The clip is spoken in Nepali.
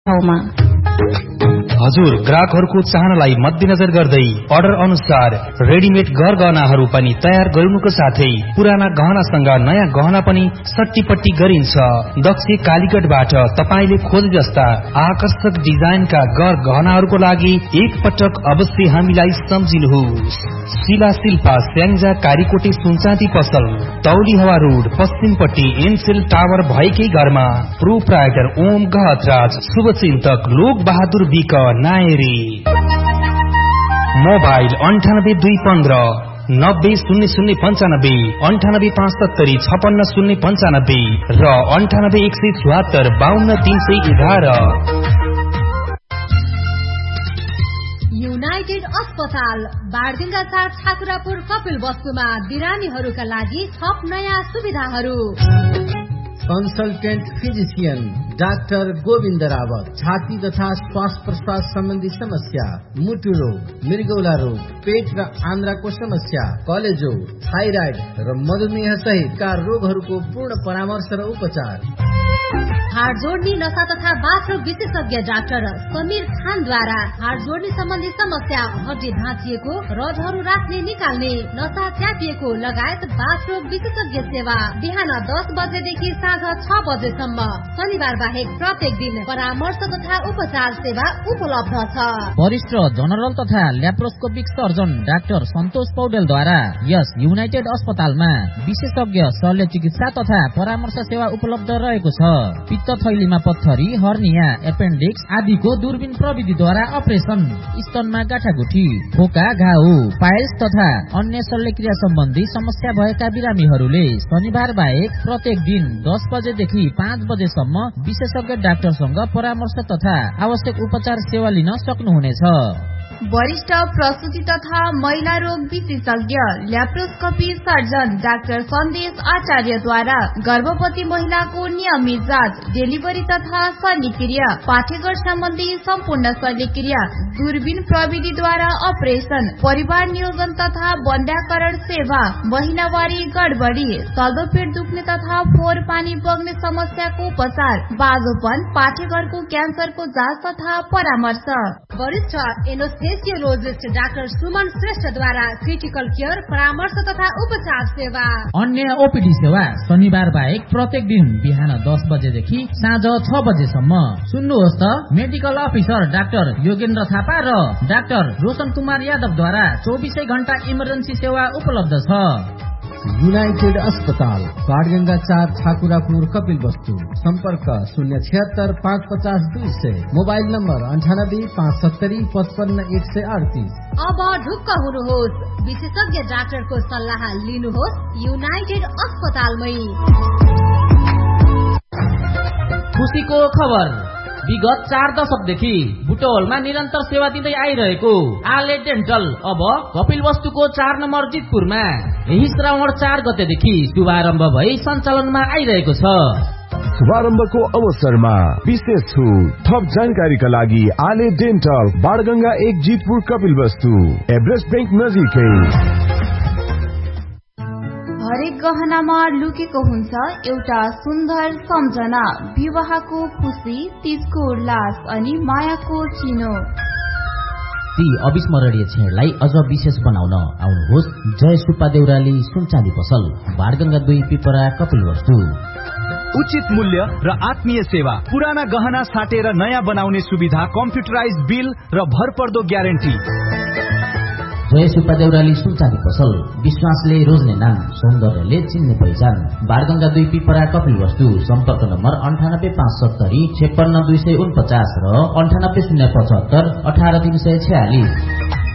हजुर, ग्राहकहरूको चाहनालाई मध्यनजर गर्दै अर्डर अनुसार रेडिमेड गहनाहरू पनि तयार गर्नुको साथै पुराना गहनासँग नयाँ गहना पनि सट्टीपट्टी गरिन्छ। दक्ष कालीगढबाट तपाईले खोजे जस्ता आकर्षक डिजाइनका गहनाहरूको लागि एक पटक अवश्य हामीलाई सम्झिनुहोस्। शिला शिल्पा स्याङ्जा कालीकोटे सुनचाँदी पसल, तौली हवा रोड, पश्चिमपट्टि एनसेल टावर भएकै घरमा। प्रोप्राइटर ओम गहतराज, शुभचिन्तक लोक बहादुर बिक नायरी। मोबाइल 9815 900095, 9857 56 095 र 98 174 52 311। युनाइटेड अस्पताल बारगंगा 4 ठाकुरापुर कपिल वस्तुमा बिरामीहरूका लागि थप नयाँ सुविधाहरू। Consultant physician doctor Govind Rawat, छाती तथा श्वास प्रश्वास सम्बन्धी समस्या, मुटु रोग, मृगौला रोग, पेट र आन्द्राको समस्या, कलेजो, थाइराइड र मधुमेह सहितका रोगहरूको पूर्ण परामर्श र उपचार। हाड जोड्ने नशा तथा बाथरूम विशेषज्ञ डाक्टर समीर खानद्वारा हाड जोड्ने सम्बन्धी समस्या, हड्डी भाँचिएको, रडहरू राख्ने निकाल्ने, नशा च्यापिएको लगायत बाथरूम विशेषज्ञ सेवा बिहान 10 बजेदेखि साँझ 6 बजेसम्म। शनिबार बाहेक प्रत्येक दिन परामर्श तथा उपचार सेवा उपलब्ध छ। वरिष्ठ जनरल तथा ल्याप्रोस्कोपिक सर्जन डाक्टर सन्तोष पौडेलद्वारा यस युनाइटेड अस्पतालमा विशेषज्ञ शल्य चिकित्सा तथा परामर्श सेवा उपलब्ध रहेको छ। पित्त थैलीमा पत्थरी, हर्निया, एपेन्डिक्स आदिको दूरबीन प्रविधिद्वारा अपरेसन, स्तनमा गाँठागुठी, फोका, घाउ, पाइल्स तथा अन्य शल्यक्रिया सम्बन्धी समस्या भएका बिरामीहरूले शनिबार बाहेक प्रत्येक दिन 10 बजेदेखि 5 बजेसम्म विशेषज्ञ डाक्टरसँग परामर्श तथा आवश्यक उपचार सेवा लिन सक्नुहुनेछ। वरिष्ठ प्रसूति तथा महिला रोग विशेषज्ञ ल्याप्रोस्कोपी सर्जन डाक्टर सन्देश आचार्यद्वारा गर्भवती महिलाको नियमित जाँच, डेलिभरी तथा शल्यक्रिया, पाठेघर सम्बन्धी सम्पूर्ण शल्यक्रिया, दूरबीन प्रविधिद्वारा अपरेसन, परिवार नियोजन तथा बन्ध्याकरण सेवा, महिनावारी गडबडी, चल्दो पेट दुख्ने तथा फोहोर पानी बग्ने समस्याको उपचार, बाजोपन, पाठेघरको क्यान्सरको जाँच तथा परामर्श। वरिष्ठ एनेस्थेसियोलोजिस्ट डाक्टर सुमन श्रेष्ठद्वारा क्रिटिकल केयर, परामर्श तथा उपचार सेवा। अन्य ओपीडी सेवा शनिबार बाहेक प्रत्येक दिन बिहान 10 बजेदेखि साँझ 6 बजेसम्म। सुन्नुहोस् त, medical officer doctor Yogendra Thapa र डाक्टर रोशन कुमार यादवद्वारा 24 घण्टा इमर्जेन्सी सेवा उपलब्ध छ। युनाइटेड अस्पताल बाणगंगा 4 ठाकुरापुर कपिल वस्तु, सम्पर्क 076 550 200, मोबाइल नम्बर 98 570 55 138। अब ढुक्क हुनुहोस्, विशेषज्ञ डाक्टरको सल्लाह लिनुहोस् युनाइटेड अस्पतालमै। खुसीको खबर, विगत 4 दशकदेखि बुटवलमा निरन्तर सेवा दिँदै आइरहेको आले डेन्टल अब कपिल वस्तुको 4 नम्बर जितपुरमा यही श्रावण 4 गतेदेखि शुभारम्भ भई सञ्चालनमा आइरहेको छ। शुभारम्भको अवसरमा विशेष छुट। थप जानकारीका लागि आले डेन्टल, बाणगंगा 1 जितपुर कपिल वस्तु, एभरेस्ट बैंक नजिकै। हरेक गहनामा लुकेको हुन्छ एउटा सुन्दर सम्झना, विवाहको खुशी, तीजको उल्लास अनि मायाको चिनो। ती अविस्मरणीय क्षणलाई अझ विशेष बनाउन आउनुहोस् जय सुब्बा देउराली सुनचाँदी पसल, बाणगंगा 2 पिपरा कपिल वस्तु। उचित मूल्य र आत्मीय सेवा, पुराना गहना साटेर नयाँ बनाउने सुविधा, कम्प्युटराइज बिल र भरपर्दो ग्यारेन्टी। जय सुब्बा देउराली सुनचाँदी पसल, विश्वासले रोज्ने नाम, सौन्दर्यले चिन्ने पहिचान, बाणगंगा 2 पिपरा कपिल वस्तु। सम्पर्क नम्बर 98 570 56 249 र 98 075 18 346।